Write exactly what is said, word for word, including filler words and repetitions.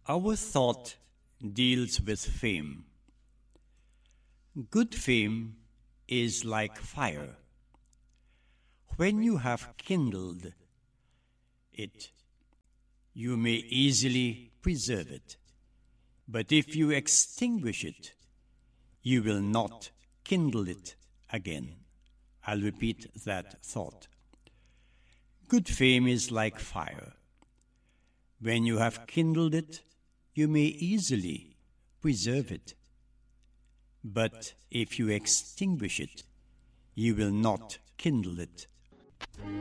Our thought deals with fame. Good fame is like fire. When you have kindled it, you may easily preserve it. But if you extinguish it, you will not kindle it again. I'll repeat that thought. Good fame is like fire. When you have kindled it, you may easily preserve it. But if you extinguish it, you will not kindle it